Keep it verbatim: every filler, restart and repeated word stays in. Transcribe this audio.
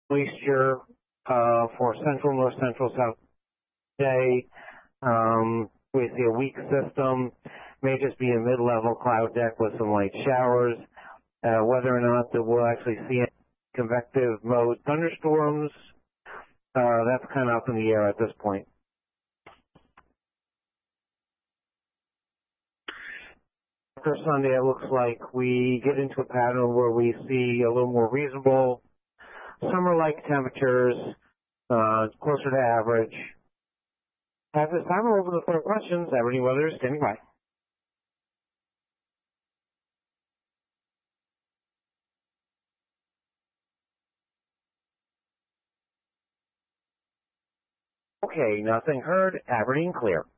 moisture uh, for central, north central, south today. Um, we see a weak system. May just be a mid-level cloud deck with some light showers. Uh, whether or not that we'll actually see convective mode thunderstorms, uh, that's kind of up in the air at this point. After Sunday, it looks like we get into a pattern where we see a little more reasonable summer-like temperatures, uh, closer to average. At this time, we'll open the floor for questions. Aberdeen Weather is standing by. Okay, nothing heard. Aberdeen clear.